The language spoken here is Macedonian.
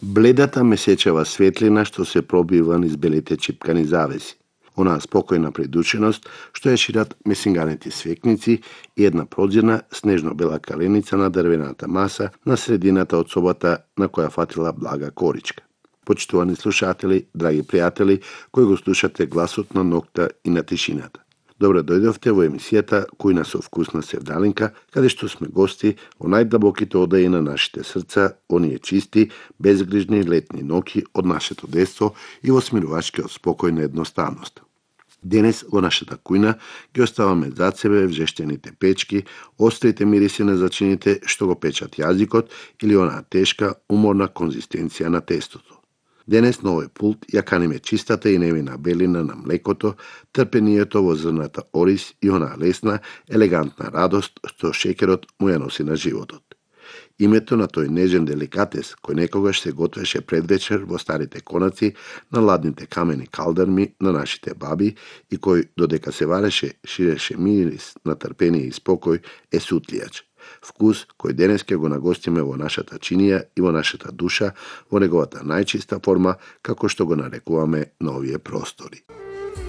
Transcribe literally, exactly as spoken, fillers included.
Бледата месечева светлина што се пробива низ белите чипкани завеси. Онаа спокојна предученост што ја шират месинганите свекници и една прозирна снежно-бела каленица на дрвената маса на средината од собата на која фатила блага коричка. Почитувани слушатели, драги пријатели, кои го слушате гласот на ноќта и на тишината. Добре дојдовте во емисијата Кујна со вкусна севдалинка, каде што сме гости во најдабоките одаji на нашите срца, оние чисти, безгрижни летни ноќи од нашето детство и во смирувачкиот спокој на едноставност. Денес во нашата кујна ги оставаме зад себе вжештените печки, острите мириси на зачините што го печат јазикот или онаа тешка, уморна конзистенција на тестото. Денес на овој пулт ја каниме чистата и невина белина на млекото, трпението во зрната ориз и онаа лесна, елегантна радост што шекерот му ја носи на животот. Името на тој нежен деликатес кој некогаш се готвеше пред вечер во старите конаци на ладните камени калдарми на нашите баби и кој додека се вареше ширеше мирис на трпение и спокој е сутлијач. Вкус кој денес ќе го нагостиме во нашата чинија и во нашата душа во неговата најчиста форма како што го нарекуваме на овие простори.